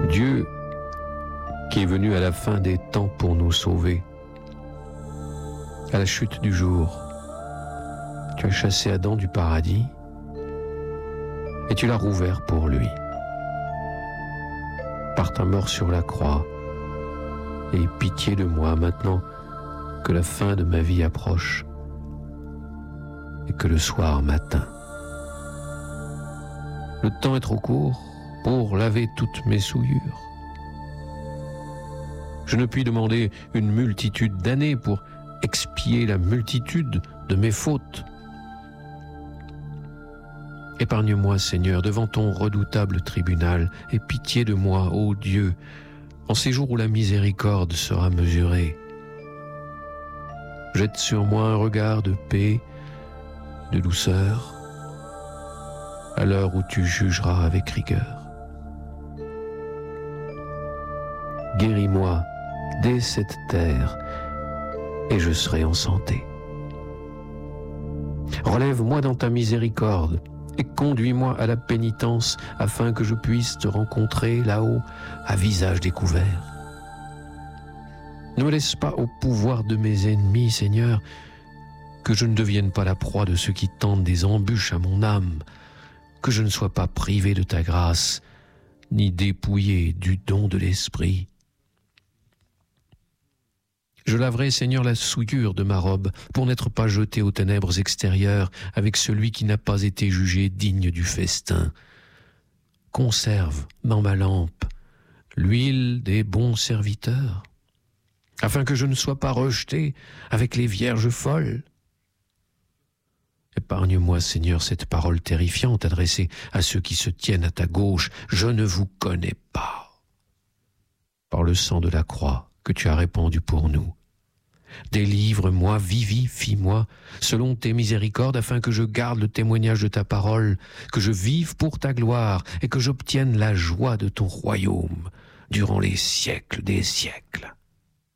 Dieu qui est venu à la fin des temps pour nous sauver. À la chute du jour, tu as chassé Adam du paradis et tu l'as rouvert pour lui. Par ta mort sur la croix, aie pitié de moi maintenant que la fin de ma vie approche et que le soir m'atteint. Le temps est trop court pour laver toutes mes souillures. Je ne puis demander une multitude d'années pour expier la multitude de mes fautes. Épargne-moi, Seigneur, devant ton redoutable tribunal, et pitié de moi, ô Dieu, en ces jours où la miséricorde sera mesurée. Jette sur moi un regard de paix, de douceur, à l'heure où tu jugeras avec rigueur. Guéris-moi dès cette terre, et je serai en santé. Relève-moi dans ta miséricorde, et conduis-moi à la pénitence, afin que je puisse te rencontrer là-haut, à visage découvert. Ne me laisse pas au pouvoir de mes ennemis, Seigneur, que je ne devienne pas la proie de ceux qui tendent des embûches à mon âme, que je ne sois pas privé de ta grâce, ni dépouillé du don de l'Esprit. Je laverai, Seigneur, la souillure de ma robe, pour n'être pas jeté aux ténèbres extérieures avec celui qui n'a pas été jugé digne du festin. Conserve dans ma lampe l'huile des bons serviteurs, afin que je ne sois pas rejeté avec les vierges folles. Épargne-moi, Seigneur, cette parole terrifiante adressée à ceux qui se tiennent à ta gauche. Je ne vous connais pas. Par le sang de la croix que tu as répandu pour nous, délivre-moi, vivifie-moi, selon tes miséricordes, afin que je garde le témoignage de ta parole, que je vive pour ta gloire et que j'obtienne la joie de ton royaume durant les siècles des siècles.